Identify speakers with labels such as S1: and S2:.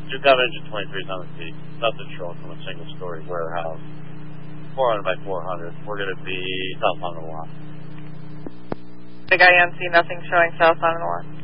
S1: Duke engine 23 on the seat. Nothing showing from a single-story warehouse. 400 by 400. We're going to be south on the lot.
S2: Big IMC, nothing showing south on the lot.